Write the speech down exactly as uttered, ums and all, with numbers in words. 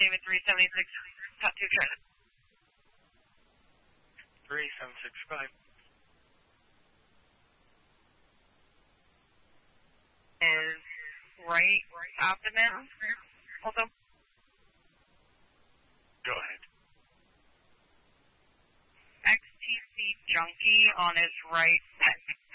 David three seventy-six, top two trailer. three seven six five. Is right abdomen. Also. Go ahead. X T C junkie on his right neck.